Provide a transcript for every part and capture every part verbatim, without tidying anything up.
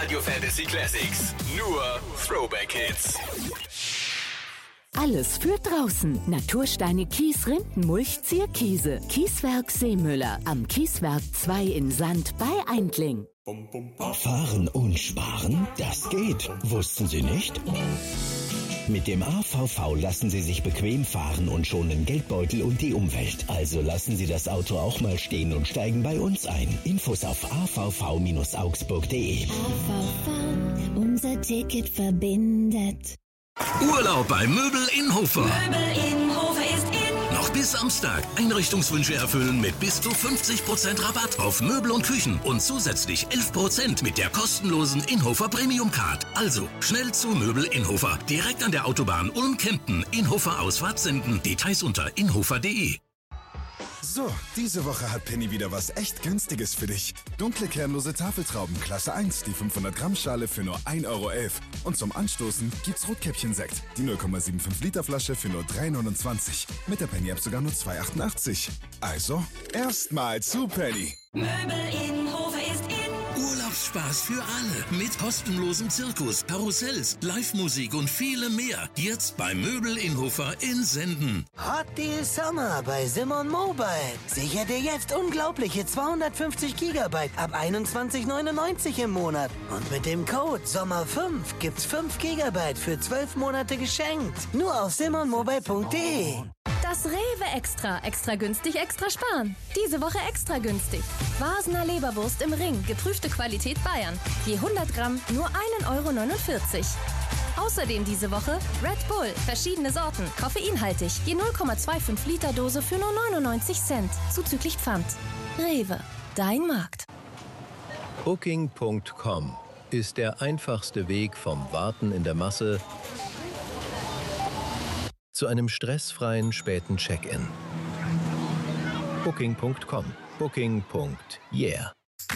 Radio Fantasy Classics. Nur Throwback-Hits. Alles für draußen. Natursteine, Kies, Rindenmulch, Zierkiese. Kieswerk Seemüller. Am Kieswerk zwei in Sand bei Eindling. Fahren und sparen? Das geht. Wussten Sie nicht? Mit dem A V V lassen Sie sich bequem fahren und schonen Geldbeutel und die Umwelt. Also lassen Sie das Auto auch mal stehen und steigen bei uns ein. Infos auf a v v Bindestrich augsburg punkt de. A V V, unser Ticket verbindet. Urlaub bei Möbel Innhofer. Möbel Innhofer ist in. Noch bis Samstag. Einrichtungswünsche erfüllen mit bis zu fünfzig Prozent Rabatt auf Möbel und Küchen und zusätzlich elf Prozent mit der kostenlosen Innhofer Premium Card. Also schnell zu Möbel Innhofer. Direkt an der Autobahn Ulm-Kempten. Innhofer Ausfahrt senden. Details unter innhofer punkt de. So, diese Woche hat Penny wieder was echt Günstiges für dich. Dunkle kernlose Tafeltrauben Klasse eins, die fünfhundert Gramm Schale für nur ein Euro elf. Und zum Anstoßen gibt's Rotkäppchen-Sekt, die null Komma fünfundsiebzig Liter Flasche für nur drei neunundzwanzig. Mit der Penny-App sogar nur zwei achtundachtzig. Also, erstmal zu Penny. Möbel Innhofer ist in. Urlaubsspaß für alle mit kostenlosem Zirkus, Karussells, Live-Musik und vielem mehr. Jetzt bei Möbel Innhofer in Senden. Hot Deal Summer bei Simon Mobile. Sicher dir jetzt unglaubliche zweihundertfünfzig Gigabyte ab einundzwanzig neunundneunzig im Monat. Und mit dem Code Sommer fünf gibt's fünf Gigabyte für zwölf Monate geschenkt. Nur auf simon mobile punkt de. Das Rewe Extra. Extra günstig, extra sparen. Diese Woche extra günstig. Wasener Leberwurst im Ring. Geprüfte Qualität Bayern. Je hundert Gramm nur ein Euro neunundvierzig. Außerdem diese Woche Red Bull. Verschiedene Sorten. Koffeinhaltig. Je null Komma fünfundzwanzig Liter Dose für nur neunundneunzig Cent. Zuzüglich Pfand. Rewe. Dein Markt. Booking Punkt com ist der einfachste Weg vom Warten in der Masse zu einem stressfreien späten Check-in. Booking Punkt com. Booking. Yeah.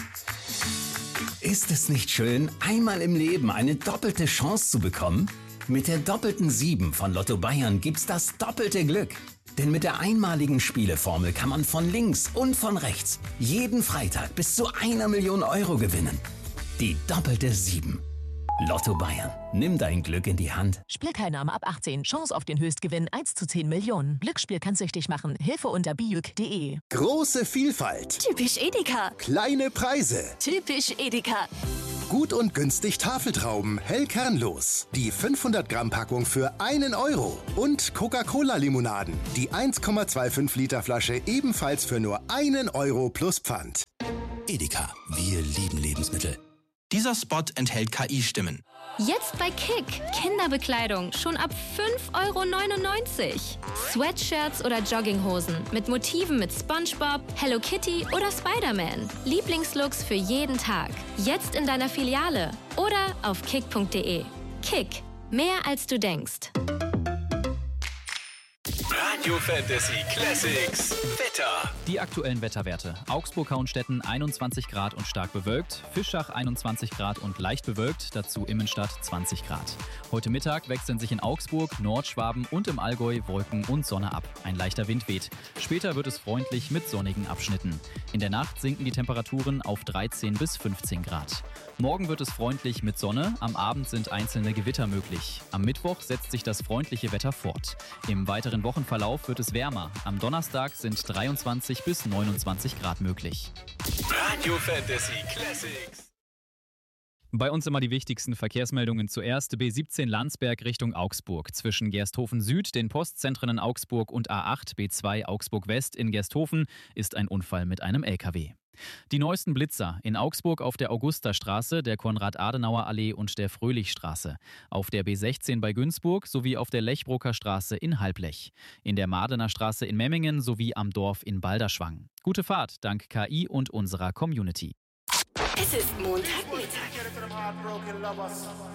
Ist es nicht schön, einmal im Leben eine doppelte Chance zu bekommen? Mit der doppelten sieben von Lotto Bayern gibt's das doppelte Glück. Denn mit der einmaligen Spieleformel kann man von links und von rechts jeden Freitag bis zu einer Million Euro gewinnen. Die doppelte sieben. Lotto Bayern. Nimm dein Glück in die Hand. Spielteilnahme ab achtzehn. Chance auf den Höchstgewinn eins zu zehn Millionen. Glücksspiel kann süchtig machen. Hilfe unter bijuk punkt de. Große Vielfalt. Typisch Edeka. Kleine Preise. Typisch Edeka. Gut und günstig Tafeltrauben, hell kernlos. Die fünfhundert Gramm Packung für einen Euro. Und Coca-Cola-Limonaden. Die eins Komma fünfundzwanzig Liter Flasche ebenfalls für nur einen Euro plus Pfand. Edeka, wir lieben Lebensmittel. Dieser Spot enthält K I-Stimmen. Jetzt bei Kick. Kinderbekleidung schon ab fünf Euro neunundneunzig. Sweatshirts oder Jogginghosen mit Motiven mit SpongeBob, Hello Kitty oder Spider-Man. Lieblingslooks für jeden Tag. Jetzt in deiner Filiale oder auf kick punkt de. Kick. Mehr als du denkst. Radio Fantasy Classics Wetter. Die aktuellen Wetterwerte. Augsburg-Hauenstetten einundzwanzig Grad und stark bewölkt. Fischach einundzwanzig Grad und leicht bewölkt. Dazu Immenstadt zwanzig Grad. Heute Mittag wechseln sich in Augsburg, Nordschwaben und im Allgäu Wolken und Sonne ab. Ein leichter Wind weht. Später wird es freundlich mit sonnigen Abschnitten. In der Nacht sinken die Temperaturen auf dreizehn bis fünfzehn Grad. Morgen wird es freundlich mit Sonne. Am Abend sind einzelne Gewitter möglich. Am Mittwoch setzt sich das freundliche Wetter fort. Im weiteren Wochenverlauf wird es wärmer. Am Donnerstag sind dreiundzwanzig bis neunundzwanzig Grad möglich. Radio Fantasy Classics. Bei uns immer die wichtigsten Verkehrsmeldungen zuerst. B siebzehn Landsberg Richtung Augsburg. Zwischen Gersthofen Süd, den Postzentren in Augsburg und A acht B zwei Augsburg West in Gersthofen ist ein Unfall mit einem L K W. Die neuesten Blitzer in Augsburg auf der Augustastraße, der Konrad-Adenauer-Allee und der Fröhlichstraße, auf der B sechzehn bei Günzburg sowie auf der Lechbroker Straße in Halblech, in der Mardener Straße in Memmingen sowie am Dorf in Balderschwang. Gute Fahrt dank K I und unserer Community. Es ist Montagmittag.